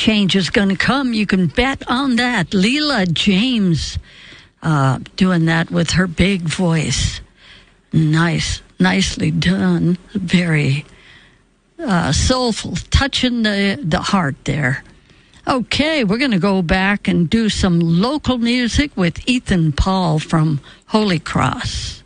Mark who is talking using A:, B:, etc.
A: change is going to come. You can bet on that. Leela James doing that with her big voice. Nicely done. Very soulful, touching the heart there. Okay, we're going to go back and do some local music with Ethan Paul from Holy Cross.